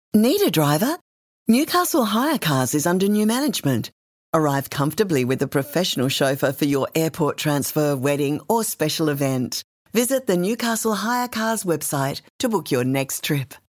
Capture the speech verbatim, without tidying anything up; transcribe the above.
Need a driver? Newcastle Hire Cars is under new management. Arrive comfortably with a professional chauffeur for your airport transfer, wedding or special event. Visit the Newcastle Hire Cars website to book your next trip.